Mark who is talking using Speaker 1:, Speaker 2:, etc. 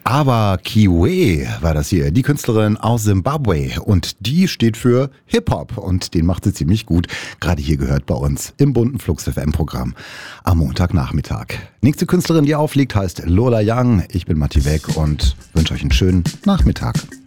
Speaker 1: Aber Kiwe war das hier, die Künstlerin aus Zimbabwe und die steht für Hip-Hop und den macht sie ziemlich gut. Gerade hier gehört bei uns im bunten Flux FM Programm am Montagnachmittag. Nächste Künstlerin, die auflegt, heißt Lola Young. Ich bin Matti Weck und wünsche euch einen schönen Nachmittag.